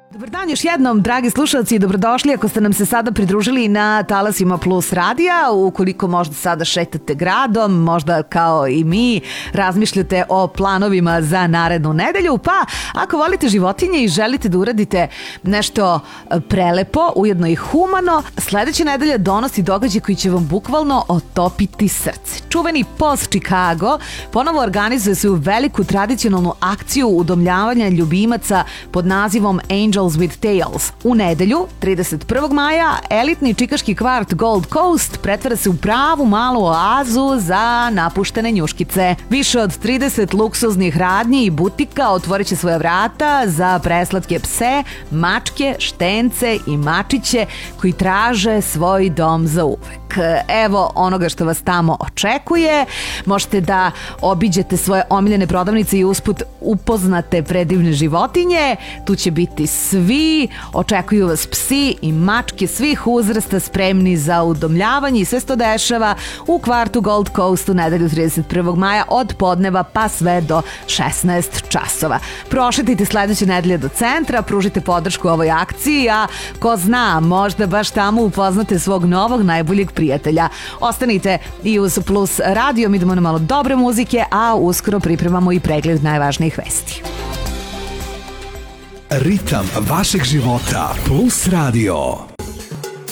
Dobar dan još jednom, dragi slušalci, i dobrodošli ako ste nam se sada pridružili na talasima Plus radija. Ukoliko možda sada šetate gradom, možda kao i mi razmišljate o planovima za narednu nedelju, pa ako volite životinje i želite da uradite nešto prelepo, ujedno i humano, sledeća nedelja donosi događaj koji će vam bukvalno otopiti srce. Čuveni POS Chicago ponovo organizuje svoju veliku tradicionalnu akciju udomljavanja ljubimaca pod nazivom Angels with Tails. U nedelju, 31. maja, elitni čikaški kvart Gold Coast pretvara se u pravu malu oazu za napuštene njuškice. Više od 30 luksuznih radnji i butika otvorit će svoja vrata za preslatke pse, mačke, štence i mačiće koji traže svoj dom za uvek. Evo onoga što vas tamo očekuje. Možete da obiđete svoje omiljene prodavnice i usput upoznate predivne životinje. Tu će biti svi, očekuju vas psi i mačke svih uzrasta spremni za udomljavanje i sve se to dešava u kvartu Gold Coast u nedelju 31. maja od podneva pa sve do 16 časova. Prošetite sledeće nedelje do centra, pružite podršku ovoj akciji, a ko zna, možda baš tamo upoznate svog novog najboljeg prijatelja. Ostanite i uz Plus radio, mi idemo na malo dobre muzike, a uskoro pripremamo i pregled najvažnijih vesti. Ritam vašeg života. Plus radio.